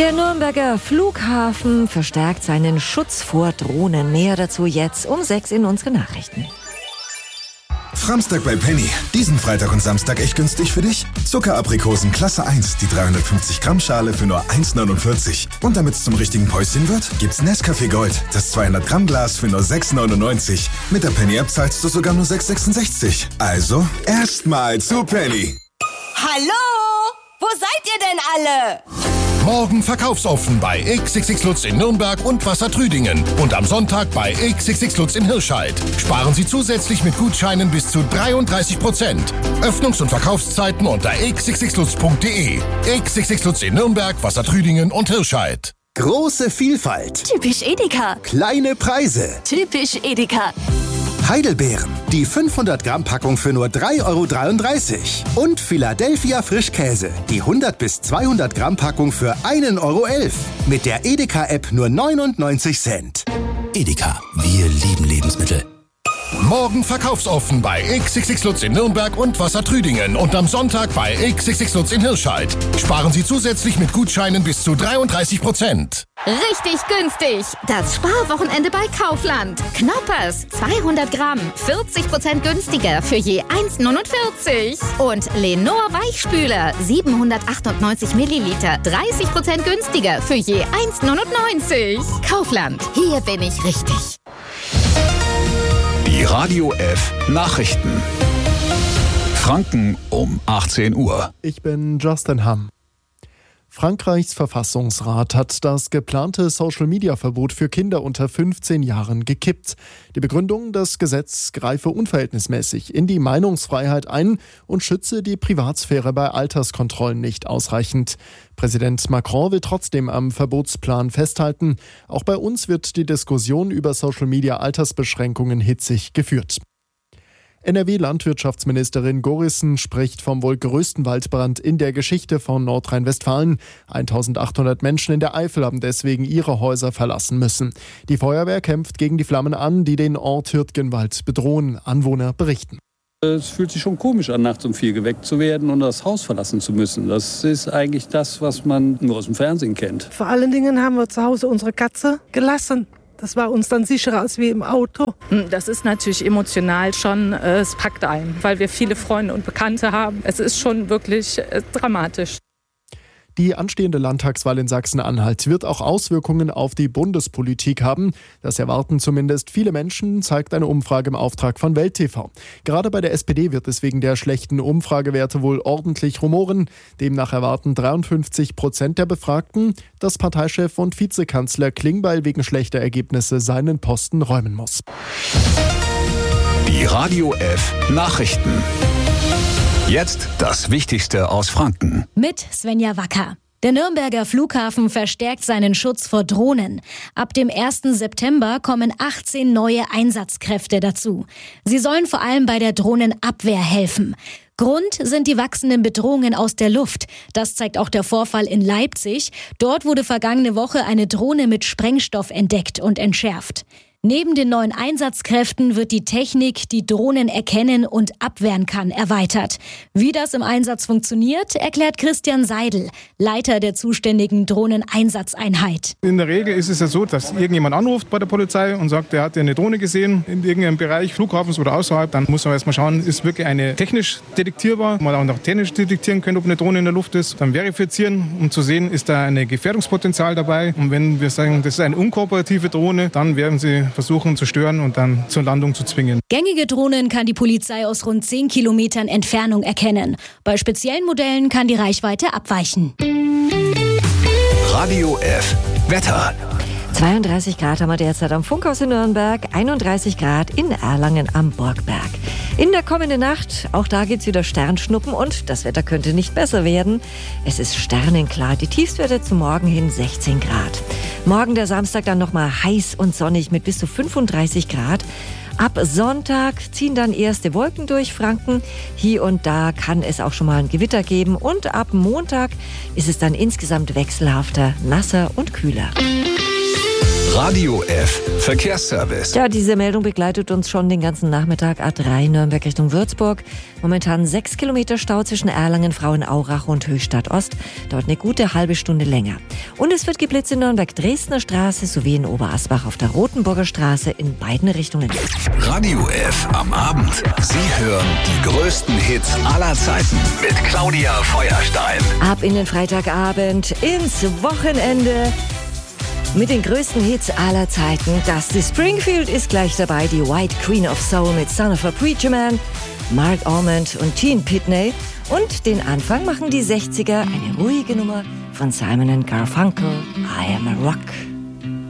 Der Nürnberger Flughafen verstärkt seinen Schutz vor Drohnen. Mehr dazu jetzt um 6 in unseren Nachrichten. Framstag bei Penny. Diesen Freitag und Samstag echt günstig für dich? Zuckeraprikosen Klasse 1, die 350 Gramm Schale für nur 1,49. Und damit es zum richtigen Päuschen wird, gibt's Nescafé Gold, das 200 Gramm Glas für nur 6,99. Mit der Penny-App zahlst du sogar nur 6,66. Also, erstmal zu Penny. Hallo? Wo seid ihr denn alle? Morgen verkaufsoffen bei XXX Lutz in Nürnberg und Wassertrüdingen. Und am Sonntag bei XXX Lutz in Hirscheid. Sparen Sie zusätzlich mit Gutscheinen bis zu 33%. Öffnungs- und Verkaufszeiten unter xxxlutz.de. XXX Lutz in Nürnberg, Wassertrüdingen und Hirscheid. Große Vielfalt. Typisch Edeka. Kleine Preise. Typisch Edeka. Heidelbeeren. Die 500 Gramm Packung für nur 3,33 €. Und Philadelphia Frischkäse. Die 100 bis 200 Gramm Packung für 1,11 €. Mit der Edeka-App nur 99 Cent. Edeka. Wir lieben Lebensmittel. Morgen verkaufsoffen bei XXX Lutz in Nürnberg und Wassertrüdingen und am Sonntag bei XXX Lutz in Hirscheid. Sparen Sie zusätzlich mit Gutscheinen bis zu 33%. Richtig günstig. Das Sparwochenende bei Kaufland. Knoppers 200 Gramm, 40% günstiger für je 1,49. Und Lenor Weichspüler 798 Milliliter, 30% günstiger für je 1,99. Kaufland, hier bin ich richtig. Die Radio F Nachrichten. Franken um 18 Uhr. Ich bin Justin Hamm. Frankreichs Verfassungsrat hat das geplante Social-Media-Verbot für Kinder unter 15 Jahren gekippt. Die Begründung, das Gesetz greife unverhältnismäßig in die Meinungsfreiheit ein und schütze die Privatsphäre bei Alterskontrollen nicht ausreichend. Präsident Macron will trotzdem am Verbotsplan festhalten. Auch bei uns wird die Diskussion über Social-Media-Altersbeschränkungen hitzig geführt. NRW-Landwirtschaftsministerin Gorissen spricht vom wohl größten Waldbrand in der Geschichte von Nordrhein-Westfalen. 1800 Menschen in der Eifel haben deswegen ihre Häuser verlassen müssen. Die Feuerwehr kämpft gegen die Flammen an, die den Ort Hürtgenwald bedrohen. Anwohner berichten. Es fühlt sich schon komisch an, nachts um 4 geweckt zu werden und das Haus verlassen zu müssen. Das ist eigentlich das, was man nur aus dem Fernsehen kennt. Vor allen Dingen haben wir zu Hause unsere Katze gelassen. Das war uns dann sicherer als wie im Auto. Das ist natürlich emotional schon, es packt ein, weil wir viele Freunde und Bekannte haben. Es ist schon wirklich dramatisch. Die anstehende Landtagswahl in Sachsen-Anhalt wird auch Auswirkungen auf die Bundespolitik haben. Das erwarten zumindest viele Menschen, zeigt eine Umfrage im Auftrag von Welt TV. Gerade bei der SPD wird es wegen der schlechten Umfragewerte wohl ordentlich rumoren. Demnach erwarten 53% der Befragten, dass Parteichef und Vizekanzler Klingbeil wegen schlechter Ergebnisse seinen Posten räumen muss. Die Radio F Nachrichten. Jetzt das Wichtigste aus Franken. Mit Svenja Wacker. Der Nürnberger Flughafen verstärkt seinen Schutz vor Drohnen. Ab dem 1. September kommen 18 neue Einsatzkräfte dazu. Sie sollen vor allem bei der Drohnenabwehr helfen. Grund sind die wachsenden Bedrohungen aus der Luft. Das zeigt auch der Vorfall in Leipzig. Dort wurde vergangene Woche eine Drohne mit Sprengstoff entdeckt und entschärft. Neben den neuen Einsatzkräften wird die Technik, die Drohnen erkennen und abwehren kann, erweitert. Wie das im Einsatz funktioniert, erklärt Christian Seidel, Leiter der zuständigen Drohneneinsatzeinheit. In der Regel ist es ja so, dass irgendjemand anruft bei der Polizei und sagt, er hat eine Drohne gesehen in irgendeinem Bereich, Flughafens oder außerhalb. Dann muss man erstmal schauen, ist wirklich eine technisch detektierbar, man auch noch technisch detektieren können, ob eine Drohne in der Luft ist. Dann verifizieren, um zu sehen, ist da ein Gefährdungspotenzial dabei. Und wenn wir sagen, das ist eine unkooperative Drohne, dann werden sie versuchen zu stören und dann zur Landung zu zwingen. Gängige Drohnen kann die Polizei aus rund 10 Kilometern Entfernung erkennen. Bei speziellen Modellen kann die Reichweite abweichen. Radio F Wetter. 32 Grad haben wir derzeit am Funkhaus in Nürnberg, 31 Grad in Erlangen am Burgberg. In der kommenden Nacht, auch da geht's wieder Sternschnuppen und das Wetter könnte nicht besser werden. Es ist sternenklar, die Tiefstwerte zum Morgen hin 16 Grad. Morgen der Samstag dann nochmal heiß und sonnig mit bis zu 35 Grad. Ab Sonntag ziehen dann erste Wolken durch Franken. Hier und da kann es auch schon mal ein Gewitter geben. Und ab Montag ist es dann insgesamt wechselhafter, nasser und kühler. Radio F Verkehrsservice. Ja, diese Meldung begleitet uns schon den ganzen Nachmittag. A3 Nürnberg Richtung Würzburg. Momentan 6 Kilometer Stau zwischen Erlangen, Frauenaurach und Höchstadt Ost. Dauert eine gute halbe Stunde länger. Und es wird geblitzt in Nürnberg-Dresdner Straße sowie in Oberasbach auf der Rotenburger Straße in beiden Richtungen. Radio F am Abend. Sie hören die größten Hits aller Zeiten mit Claudia Feuerstein. Ab in den Freitagabend, ins Wochenende. Mit den größten Hits aller Zeiten. Dusty Springfield ist gleich dabei, die White Queen of Soul mit Son of a Preacher Man, Mark Almond und Gene Pitney. Und den Anfang machen die 60er, eine ruhige Nummer von Simon & Garfunkel, I Am a Rock.